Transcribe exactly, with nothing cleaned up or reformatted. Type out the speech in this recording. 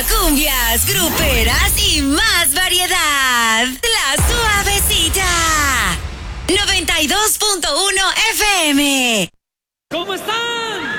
cumbias, gruperas y más variedad. La Suavecita. noventa y dos punto uno F M. ¿Cómo están?